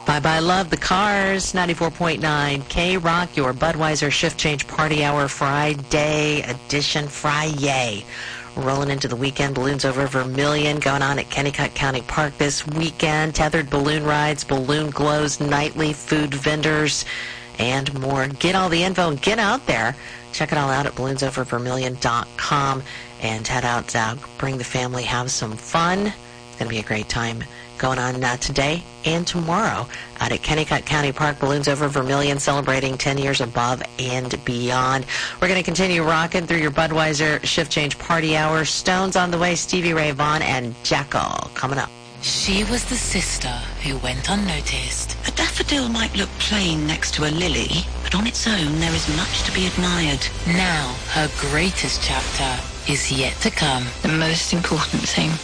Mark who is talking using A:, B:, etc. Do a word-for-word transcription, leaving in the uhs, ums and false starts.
A: Bye Bye Love, The Cars, ninety-four point nine K-Rock, your Budweiser Shift Change Party Hour Friday edition. Friday. Rolling into the weekend, balloons over Vermilion going on at Kennecott County Park this weekend. Tethered balloon rides, balloon glows, nightly food vendors, and more. Get all the info and get out there. Check it all out at balloons over vermilion dot com and head out, uh, bring the family, have some fun. It's going to be a great time going on uh, today and tomorrow out at Kennecott County Park. Balloons over Vermilion celebrating ten years above and beyond. We're going to continue rocking through your Budweiser Shift Change Party Hour. Stones on the way, Stevie Ray Vaughan and Jekyll coming up.
B: She was the sister who went unnoticed.
C: A daffodil might look plain next to a lily, but on its own there is much to be admired.
B: Now her greatest chapter is yet to come.
C: The most important thing